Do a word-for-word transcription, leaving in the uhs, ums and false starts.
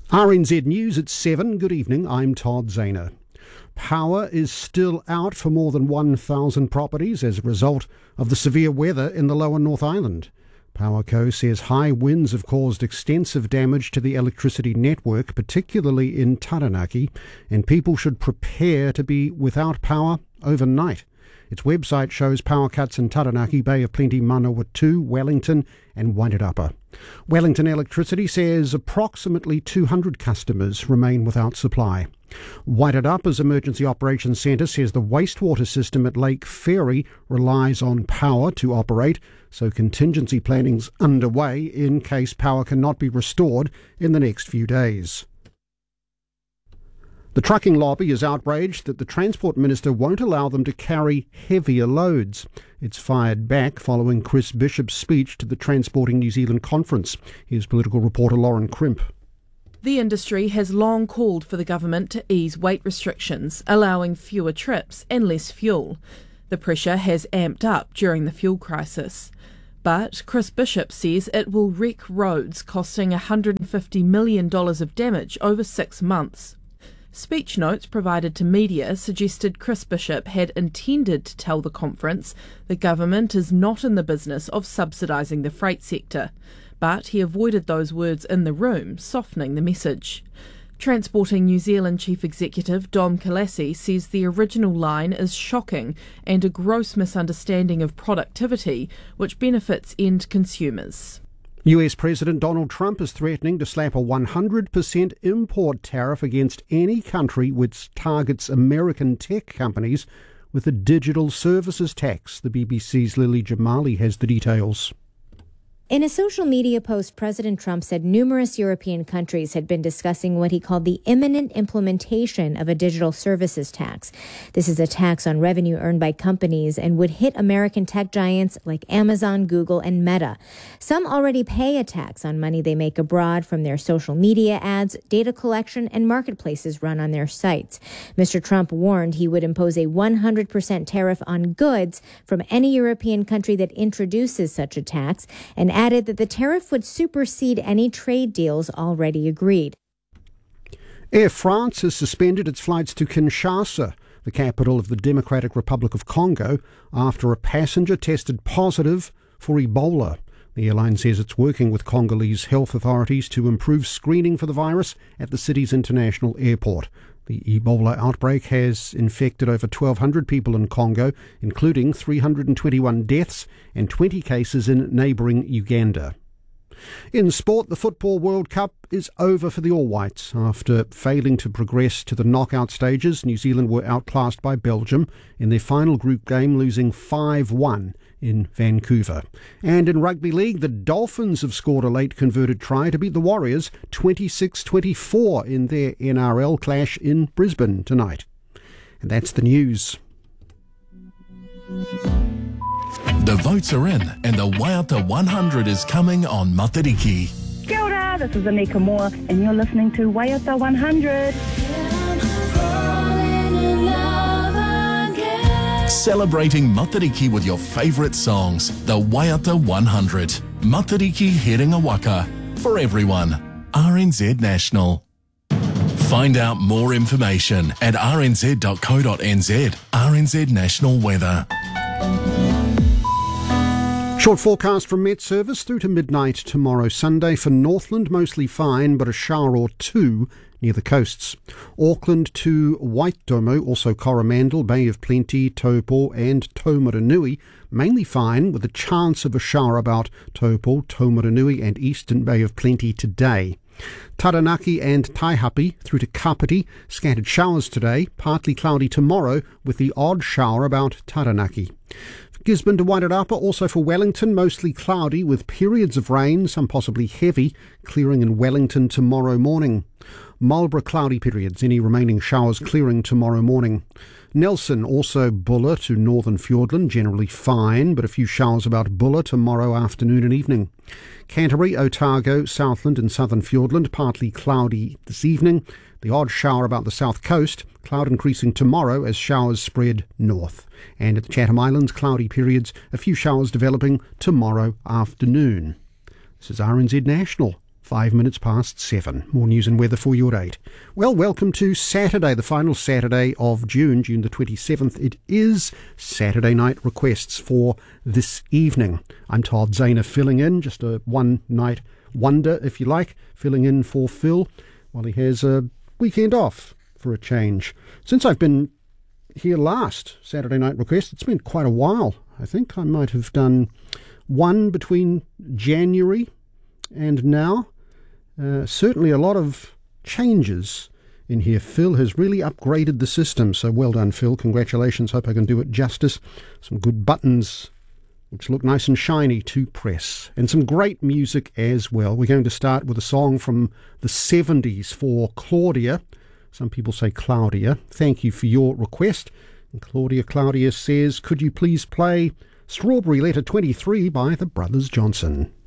R N Z News at seven. Good evening, I'm Todd Zahner. Power is still out for more than one thousand properties as a result of the severe weather in the lower North Island. Powerco says high winds have caused extensive damage to the electricity network, particularly in Taranaki, and people should prepare to be without power overnight. Its website shows power cuts in Taranaki, Bay of Plenty, Manawatu, Wellington and Wairarapa. Wellington Electricity says approximately two hundred customers remain without supply. Wairarapa's Emergency Operations Centre says the wastewater system at Lake Ferry relies on power to operate, so contingency planning's underway in case power cannot be restored in the next few days. The trucking lobby is outraged that the Transport Minister won't allow them to carry heavier loads. It's fired back following Chris Bishop's speech to the Transporting New Zealand conference. Here's political reporter Lauren Crimp. The industry has long called for the government to ease weight restrictions, allowing fewer trips and less fuel. The pressure has amped up during the fuel crisis. But Chris Bishop says it will wreck roads, costing one hundred fifty million dollars of damage over six months. Speech notes provided to media suggested Chris Bishop had intended to tell the conference the government is not in the business of subsidising the freight sector, but he avoided those words in the room, softening the message. Transporting New Zealand Chief Executive Dom Killasey says the original line is shocking and a gross misunderstanding of productivity, which benefits end consumers. U S President Donald Trump is threatening to slap a one hundred percent import tariff against any country which targets American tech companies with a digital services tax. The B B C's Lily Jamali has the details. In a social media post, President Trump said numerous European countries had been discussing what he called the imminent implementation of a digital services tax. This is a tax on revenue earned by companies and would hit American tech giants like Amazon, Google, and Meta. Some already pay a tax on money they make abroad from their social media ads, data collection, and marketplaces run on their sites. Mister Trump warned he would impose a one hundred percent tariff on goods from any European country that introduces such a tax, and added that the tariff would supersede any trade deals already agreed. Air France has suspended its flights to Kinshasa, the capital of the Democratic Republic of Congo, after a passenger tested positive for Ebola. The airline says it's working with Congolese health authorities to improve screening for the virus at the city's international airport. The Ebola outbreak has infected over twelve hundred people in Congo, including three hundred twenty-one deaths and twenty cases in neighbouring Uganda. In sport, the Football World Cup is over for the All Whites. After failing to progress to the knockout stages, New Zealand were outclassed by Belgium in their final group game, losing five one in Vancouver. And in rugby league, the Dolphins have scored a late converted try to beat the Warriors twenty-six twenty-four in their N R L clash in Brisbane tonight. And that's the news. The votes are in and the Waiata one hundred is coming on Matariki. Kia ora, this is Anika Moore and you're listening to Waiata one hundred. Celebrating Matariki with your favourite songs, the Waiata one hundred. Matariki Herenga Waka. For everyone. R N Z National. Find out more information at r n z dot co dot n z. R N Z National Weather. Short forecast from Met Service through to midnight tomorrow. Sunday for Northland, mostly fine, but a shower or two near the coasts. Auckland to Waitomo, also Coromandel, Bay of Plenty, Taupo and Taumaranui, mainly fine with a chance of a shower about Taupo, Taumaranui and Eastern Bay of Plenty today. Taranaki and Taihape through to Kapiti, scattered showers today, partly cloudy tomorrow with the odd shower about Taranaki. Gisborne to Wairarapa, also for Wellington, mostly cloudy with periods of rain, some possibly heavy, clearing in Wellington tomorrow morning. Marlborough cloudy periods, any remaining showers clearing tomorrow morning. Nelson, also Buller to Northern Fiordland, generally fine, but a few showers about Buller tomorrow afternoon and evening. Canterbury, Otago, Southland and Southern Fiordland, partly cloudy this evening. The odd shower about the south coast, cloud increasing tomorrow as showers spread north. And at the Chatham Islands, cloudy periods, a few showers developing tomorrow afternoon. This is R N Z National. Five minutes past seven. More news and weather for you at eight. Well, welcome to Saturday, the final Saturday of June, June the twenty-seventh. It is Saturday night requests for this evening. I'm Todd Zahner filling in, just a one-night wonder, if you like, filling in for Phil while he has a weekend off for a change. Since I've been here last Saturday night request, it's been quite a while. I think I might have done one between January and now. Uh, certainly a lot of changes in here. Phil has really upgraded the system, so well done, Phil. Congratulations. Hope I can do it justice. Some good buttons which look nice and shiny to press, and some great music as well. We're going to start with a song from the seventies for Claudia. Some people say Claudia. Thank you for your request. And Claudia Claudia says, could you please play Strawberry Letter twenty-three by the Brothers Johnson?